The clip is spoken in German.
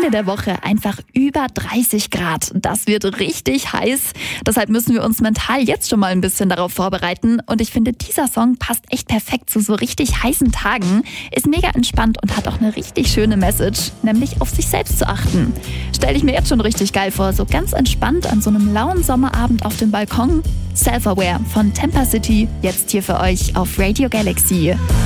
Ende der Woche einfach über 30 Grad. Das wird richtig heiß. Deshalb müssen wir uns mental jetzt schon mal ein bisschen darauf vorbereiten. Und ich finde, dieser Song passt echt perfekt zu so richtig heißen Tagen. Ist mega entspannt und hat auch eine richtig schöne Message, nämlich auf sich selbst zu achten. Stelle ich mir jetzt schon richtig geil vor, so ganz entspannt an so einem lauen Sommerabend auf dem Balkon. Self-Aware von Temper City, jetzt hier für euch auf Radio Galaxy.